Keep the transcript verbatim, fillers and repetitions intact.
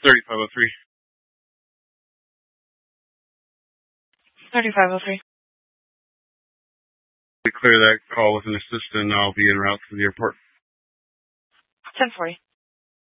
thirty-five oh three. thirty-five oh three. We clear that call with an assistant, and I'll be en route to the airport. ten forty.